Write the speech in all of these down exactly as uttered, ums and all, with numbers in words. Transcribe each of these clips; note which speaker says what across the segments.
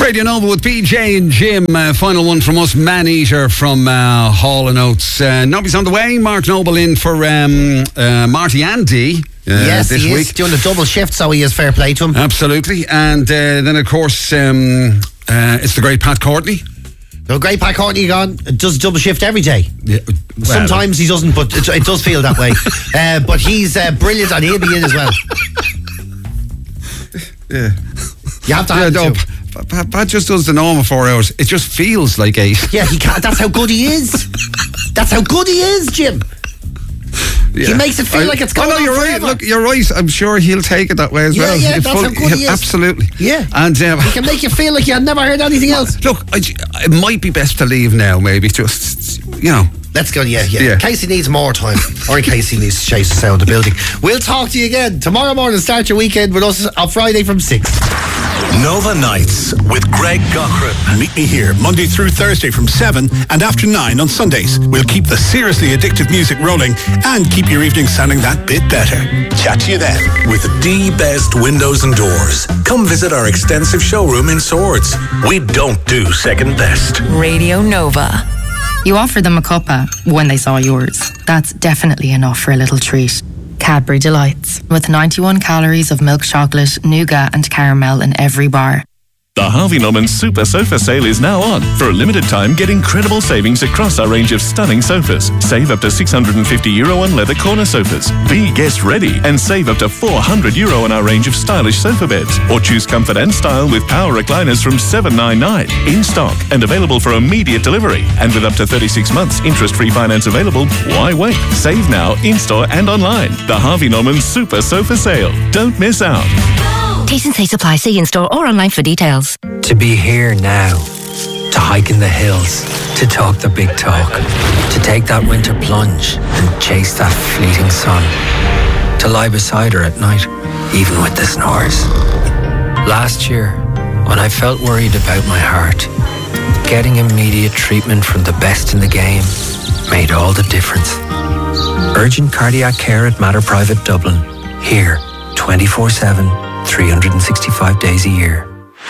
Speaker 1: Radio Nova with B J and Jim. Uh, final one from us, Man Eater from uh, Hall and Oates. Uh, Nobby's on the way. Mark Noble in for um, uh, Marty and Dee. Uh,
Speaker 2: yes,
Speaker 1: this
Speaker 2: he
Speaker 1: week.
Speaker 2: is doing a double shift, so he is fair play to him.
Speaker 1: Absolutely. And uh, then, of course, um, uh, it's the great Pat Courtney.
Speaker 2: No, great Pat Courtney gone. Does double shift every day.
Speaker 1: Yeah, well,
Speaker 2: Sometimes he doesn't, but it, it does feel that way. uh, but he's uh, brilliant, and he'll be in as well.
Speaker 1: Yeah.
Speaker 2: You have to
Speaker 1: yeah,
Speaker 2: have
Speaker 1: no,
Speaker 2: to.
Speaker 1: Pat, Pat just does the normal four hours. It just feels like eight.
Speaker 2: Yeah, he can't. That's how good he is. That's how good he is, Jim.
Speaker 1: Yeah.
Speaker 2: He makes it feel
Speaker 1: I,
Speaker 2: like it's going
Speaker 1: oh, no,
Speaker 2: on
Speaker 1: you're
Speaker 2: forever.
Speaker 1: right. Look, you're right. I'm sure he'll take it that way as
Speaker 2: yeah,
Speaker 1: well.
Speaker 2: Yeah,
Speaker 1: He'll
Speaker 2: that's
Speaker 1: full,
Speaker 2: how good he is.
Speaker 1: Absolutely.
Speaker 2: Yeah.
Speaker 1: And um,
Speaker 2: he can make you feel like you had never heard anything else.
Speaker 1: Look, I, it might be best to leave now, maybe. Just, you know.
Speaker 2: Let's go, yeah, yeah,
Speaker 1: yeah.
Speaker 2: In case he needs more time, or in case he needs to chase us out of the building. We'll talk to you again tomorrow morning. Start your weekend with us on Friday from six.
Speaker 3: Nova Nights with Greg Cochran. Meet me here Monday through Thursday from seven and after nine on Sundays. We'll keep the seriously addictive music rolling and keep your evening sounding that bit better. Chat to you then. With the best windows and doors. Come visit our extensive showroom in Swords. We don't do second best.
Speaker 4: Radio Nova.
Speaker 5: You offered them a cuppa when they saw yours. That's definitely enough for a little treat. Cadbury Delights, with ninety-one calories of milk chocolate, nougat and caramel in every bar.
Speaker 6: The Harvey Norman Super Sofa Sale is now on. For a limited time, get incredible savings across our range of stunning sofas. Save up to six hundred fifty euro on leather corner sofas. Be guest ready and save up to four hundred euro on our range of stylish sofa beds. Or choose comfort and style with power recliners from seven ninety-nine. In stock and available for immediate delivery. And with up to thirty-six months interest-free finance available, why wait? Save now, in-store and online. The Harvey Norman Super Sofa Sale. Don't miss out.
Speaker 7: Taste and say supply. See in-store or online for details.
Speaker 8: To be here now, to hike in the hills, to talk the big talk, to take that winter plunge and chase that fleeting sun, to lie beside her at night, even with the snores. Last year, when I felt worried about my heart, getting immediate treatment from the best in the game made all the difference. Urgent cardiac care at Mater Private Dublin. Here, twenty-four seven, three hundred sixty-five days a year.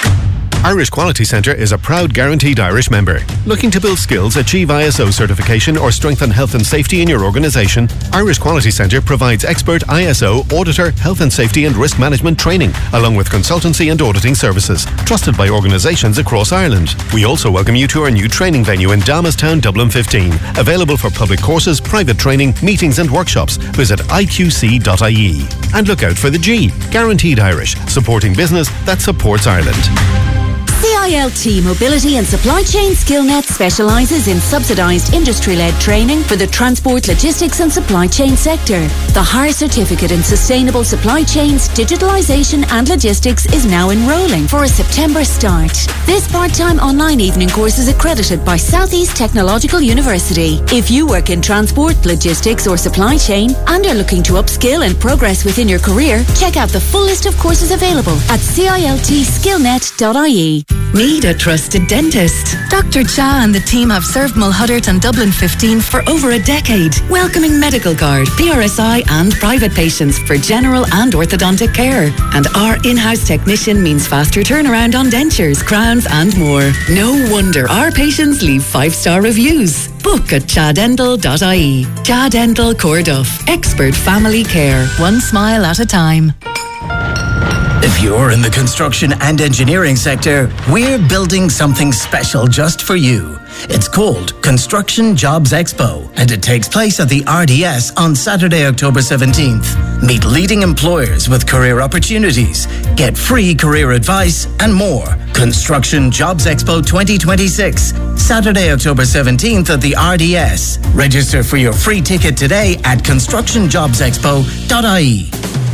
Speaker 9: Irish Quality Centre is a proud Guaranteed Irish member. Looking to build skills, achieve I S O certification or strengthen health and safety in your organisation? Irish Quality Centre provides expert I S O, auditor, health and safety and risk management training, along with consultancy and auditing services, trusted by organisations across Ireland. We also welcome you to our new training venue in Dalmastown, Dublin fifteen. Available for public courses, private training, meetings and workshops. Visit I Q C dot I E. And look out for the G, Guaranteed Irish, supporting business that supports Ireland.
Speaker 10: C I L T Mobility and Supply Chain SkillNet specialises in subsidised industry-led training for the transport, logistics and supply chain sector. The H A R Certificate in Sustainable Supply Chains, Digitalisation and Logistics is now enrolling for a September start. This part-time online evening course is accredited by South East Technological University. If you work in transport, logistics or supply chain and are looking to upskill and progress within your career, check out the full list of courses available at C I L T skillnet dot I E.
Speaker 11: Need a trusted dentist? Doctor Cha and the team have served Mulhuddart and Dublin fifteen for over a decade, welcoming Medical Guard, P R S I and private patients for general and orthodontic care. And our in-house technician means faster turnaround on dentures, crowns and more. No wonder our patients leave five-star reviews. Book at cha dental dot I E. Cha Dental Corduff. Expert family care. One smile at a time.
Speaker 12: If you're in the construction and engineering sector, we're building something special just for you. It's called Construction Jobs Expo, and it takes place at the R D S on Saturday, October seventeenth. Meet leading employers with career opportunities, get free career advice, and more. Construction Jobs Expo twenty twenty-six, Saturday, October seventeenth at the R D S. Register for your free ticket today at construction jobs expo dot I E.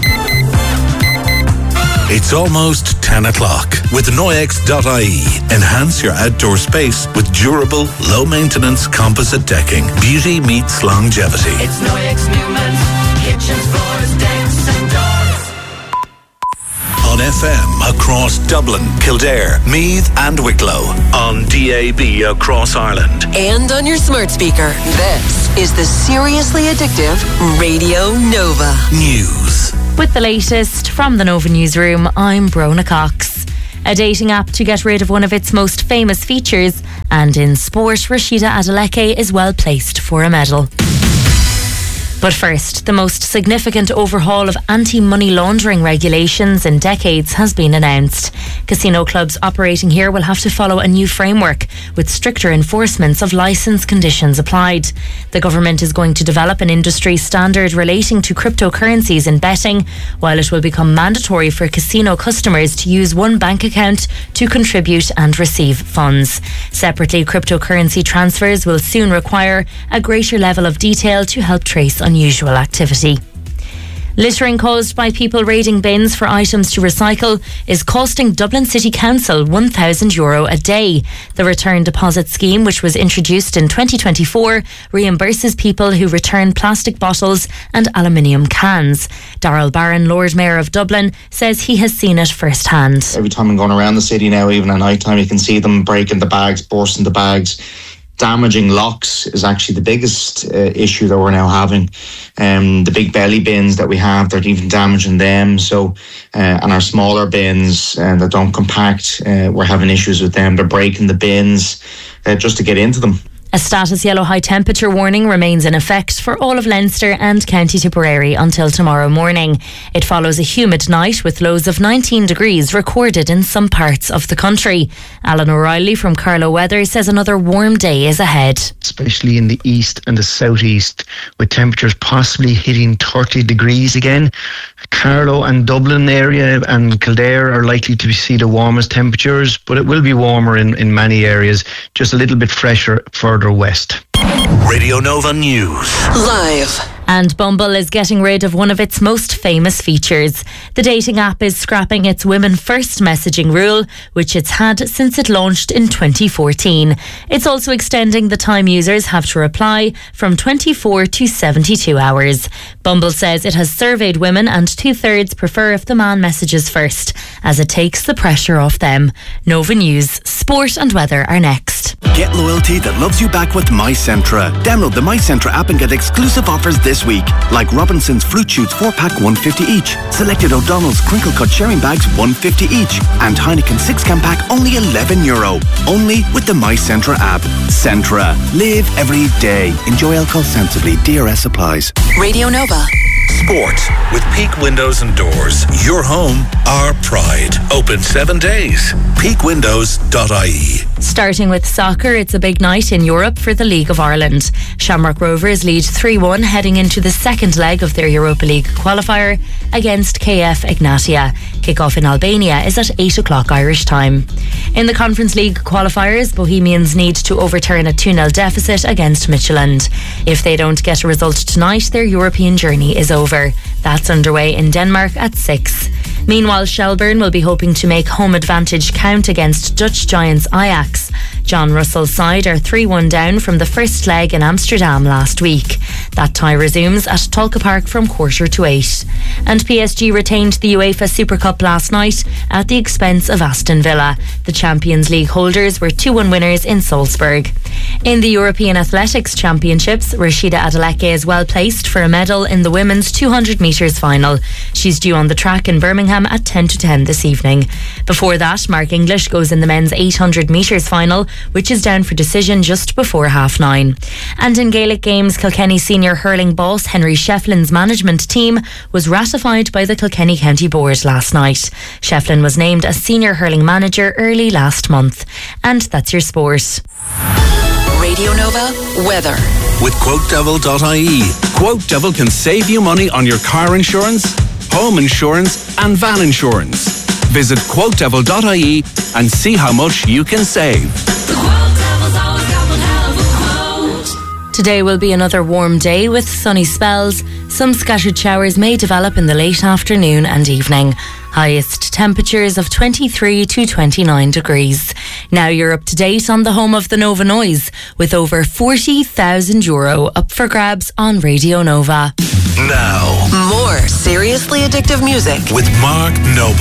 Speaker 3: It's almost ten o'clock. With Noyex dot I E, enhance your outdoor space with durable, low-maintenance composite decking. Beauty meets longevity.
Speaker 13: It's Noyex Newman, kitchens, floors, decks and doors.
Speaker 3: On F M across Dublin, Kildare, Meath and Wicklow. On D A B across Ireland.
Speaker 4: And on your smart speaker. This is the Seriously Addictive Radio Nova.
Speaker 3: News.
Speaker 14: With the latest from the Nova Newsroom, I'm Brona Cox.
Speaker 5: a dating app to get rid of one of its most famous features. And in sport, Rashida Adeleke is well placed for a medal. But first, the most significant overhaul of anti-money laundering regulations in decades has been announced. Casino clubs operating here will have to follow a new framework with stricter enforcements of licence conditions applied. The government is going to develop an industry standard relating to cryptocurrencies in betting, while it will become mandatory for casino customers to use one bank account to contribute and receive funds. Separately, cryptocurrency transfers will soon require a greater level of detail to help trace unusual activity. Littering caused by people raiding bins for items to recycle is costing Dublin City Council one thousand euro a day. The return deposit scheme, which was introduced in twenty twenty-four, reimburses people who return plastic bottles and aluminium cans. Darrell Barron, Lord Mayor of Dublin, says he has seen it firsthand.
Speaker 14: Every time I'm going around the city now, even at night time, you can see them breaking the bags, bursting the bags. Damaging locks is actually the biggest uh, issue that we're now having. Um, the big belly bins that we have, they're even damaging them. So, uh, and our smaller bins uh, that don't compact, uh, we're having issues with them. They're breaking the bins uh, just to get into them.
Speaker 5: A status yellow high temperature warning remains in effect for all of Leinster and County Tipperary until tomorrow morning. It follows a humid night with lows of nineteen degrees recorded in some parts of the country. Alan O'Reilly from Carlow Weather says another warm day is ahead.
Speaker 15: Especially in the east and the southeast, with temperatures possibly hitting thirty degrees again. Carlow and Dublin area and Kildare are likely to see the warmest temperatures, but it will be warmer in, in many areas, just a little bit fresher further west.
Speaker 16: Radio Nova News.
Speaker 4: Live.
Speaker 5: And Bumble is getting rid of one of its most famous features. The dating app is scrapping its women first messaging rule, which it's had since it launched in twenty fourteen. It's also extending the time users have to reply from twenty-four to seventy-two hours. Bumble says it has surveyed women and two-thirds prefer if the man messages first, as it takes the pressure off them. Nova News, sport and weather are next.
Speaker 16: Get loyalty that loves you back with MyCentra. Download the MyCentra app and get exclusive offers this week, like Robinson's Fruit Shoots four pack one fifty each, selected O'Donnell's Crinkle Cut sharing bags one fifty each, and Heineken six can pack only eleven euro. Only with the MyCentra app. Centra. Live every day. Enjoy alcohol sensibly. D R S applies.
Speaker 4: Radio Nova.
Speaker 16: Sport with Peak Windows and Doors. Your home, our pride. Open seven days. peak windows dot I E.
Speaker 5: Starting with soccer, it's a big night in Europe for the League of Ireland. Shamrock Rovers lead three one heading into the second leg of their Europa League qualifier against K F Ignatia. Kick-off in Albania is at eight o'clock Irish time. In the Conference League qualifiers, Bohemians need to overturn a two nil deficit against Midtjylland. If they don't get a result tonight, their European journey is over. That's underway in Denmark at six. Meanwhile, Shelbourne will be hoping to make home advantage count against Dutch giants Ajax. John Russell's side are three one down from the first leg in Amsterdam last week. That tie resumes at Tolka Park from quarter to eight. And P S G retained the UEFA Super Cup last night at the expense of Aston Villa. The Champions League holders were two one winners in Salzburg. In the European Athletics Championships, Rashida Adeleke is well placed for a medal in the women's two hundred metres final. She's due on the track in Birmingham at ten to ten this evening. Before that, Mark English goes in the men's eight hundred metres final, which is down for decision just before half nine. And in Gaelic games, Kilkenny senior hurling boss Henry Shefflin's management team was ratified by the Kilkenny County Board last night. Shefflin was named as senior hurling manager early last month. And that's your sport.
Speaker 4: Radio Nova weather.
Speaker 17: With quote devil dot I E. Quote Devil can save you money on your car insurance, home insurance and van insurance. Visit quote devil dot I E and see how much you can save.
Speaker 5: Today will be another warm day with sunny spells. Some scattered showers may develop in the late afternoon and evening. Highest temperatures of twenty-three to twenty-nine degrees. Now you're up to date on the home of the Nova Noise, with over forty thousand euro up for grabs on Radio Nova.
Speaker 16: Now,
Speaker 4: more seriously addictive music
Speaker 16: with Mark Noble.